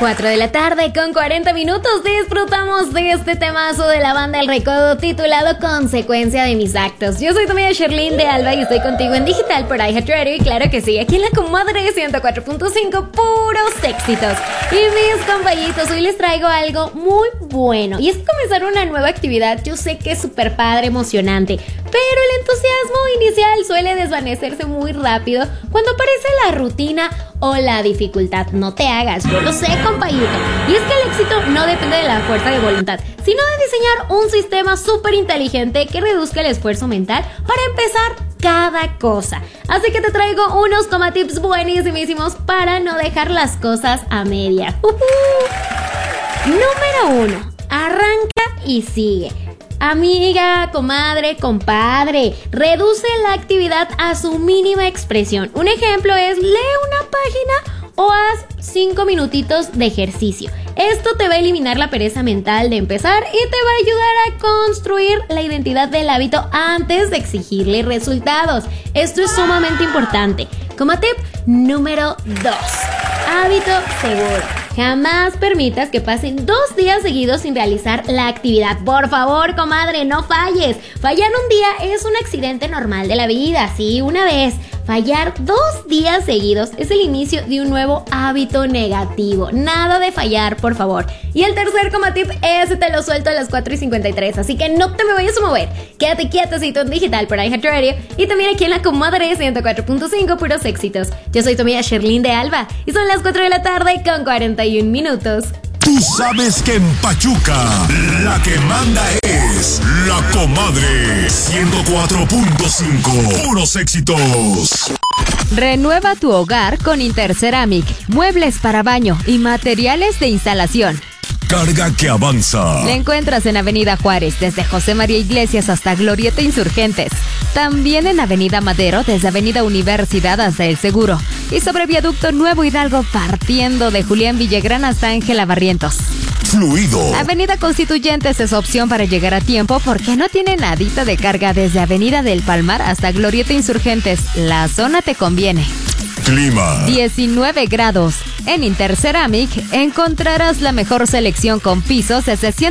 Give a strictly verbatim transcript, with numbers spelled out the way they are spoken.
cuatro de la tarde con cuarenta minutos disfrutamos de este temazo de la banda El Recodo titulado Consecuencia de mis actos. Yo soy tu amiga Sherlyn de Alba y estoy contigo en digital por iHeartRadio y claro que sí, aquí en la comadre ciento cuatro punto cinco, puros éxitos. Y mis compañitos, hoy les traigo algo muy bueno y es que comenzar una nueva actividad yo sé que es súper padre, emocionante, pero el entusiasmo inicial suele desvanecerse muy rápido cuando aparece la rutina o la dificultad. No te hagas, yo lo sé, compañito. Y es que el éxito no depende de la fuerza de voluntad, sino de diseñar un sistema súper inteligente que reduzca el esfuerzo mental para empezar cada cosa. Así que te traigo unos coma tips buenísimos para no dejar las cosas a media. Uh-huh. Número uno. Arranca y sigue. Amiga, comadre, compadre, reduce la actividad a su mínima expresión. Un ejemplo es lee una página o haz cinco minutitos de ejercicio. Esto te va a eliminar la pereza mental de empezar y te va a ayudar a construir la identidad del hábito antes de exigirle resultados. Esto es sumamente importante. Como tip número dos. Hábito seguro. Jamás permitas que pasen dos días seguidos sin realizar la actividad. Por favor, comadre, no falles. Fallar un día es un accidente normal de la vida, sí, una vez. Fallar dos días seguidos es el inicio de un nuevo hábito negativo. Nada de fallar, por favor. Y el tercer como tip, ese te lo suelto a las cuatro y cincuenta y tres, así que no te me vayas a mover. Quédate quietecito en digital por iHeartRadio y también aquí en la comadre ciento cuatro punto cinco, puros éxitos. Yo soy tu amiga Sherlyn de Alba y son las cuatro de la tarde con cuarenta y un minutos. Tú sabes que en Pachuca la que manda es la comadre ciento cuatro punto cinco. Puros éxitos. Renueva tu hogar con Interceramic, muebles para baño y materiales de instalación. Carga que avanza. La encuentras en Avenida Juárez, desde José María Iglesias hasta Glorieta Insurgentes. También en Avenida Madero, desde Avenida Universidad hasta El Seguro. Y sobre Viaducto Nuevo Hidalgo, partiendo de Julián Villagrán hasta Ángela Barrientos. Fluido. Avenida Constituyentes es opción para llegar a tiempo porque no tiene nadita de carga desde Avenida del Palmar hasta Glorieta Insurgentes. La zona te conviene. Clima. diecinueve grados. En Interceramic encontrarás la mejor selección con pisos desde cien